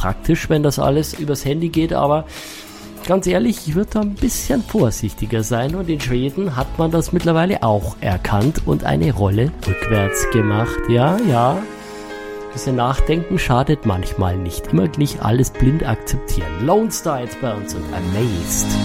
praktisch, wenn das alles übers Handy geht, aber ganz ehrlich, ich würde da ein bisschen vorsichtiger sein und in Schweden hat man das mittlerweile auch erkannt und eine Rolle rückwärts gemacht. Ja, ein bisschen nachdenken schadet manchmal nicht. Immer nicht alles blind akzeptieren. Lone Star jetzt bei uns und Amazed.